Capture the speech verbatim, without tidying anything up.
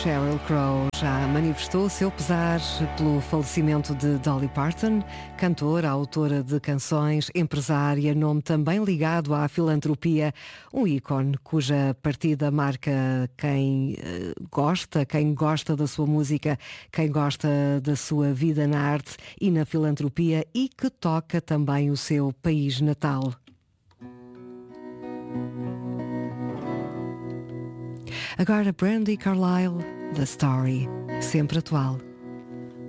Sheryl Crow já manifestou o seu pesar pelo falecimento de Dolly Parton, cantora, autora de canções, empresária, nome também ligado à filantropia, um ícone cuja partida marca quem uh, gosta, quem gosta da sua música, quem gosta da sua vida na arte e na filantropia e que toca também o seu país natal. Agora Brandi Carlile, The Story, sempre atual.